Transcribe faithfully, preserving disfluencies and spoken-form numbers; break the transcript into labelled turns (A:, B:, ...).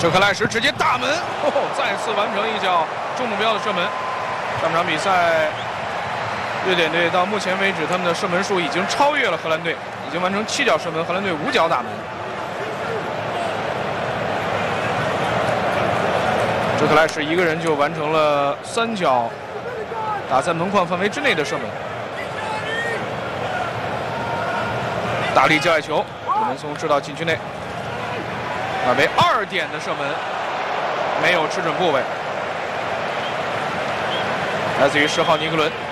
A: 这克莱什直接大门，哦，再次完成一脚中目标的射门。上场比赛，瑞典队到目前为止，他们的射门数已经超越了荷兰队，已经完成七脚射门，荷兰队五脚打门。这克莱什一个人就完成了三脚打在门框范围之内的射门。大力界外球，门松掷到禁区内。 马为二点的射门没有吃准部位，来自于十号尼克伦。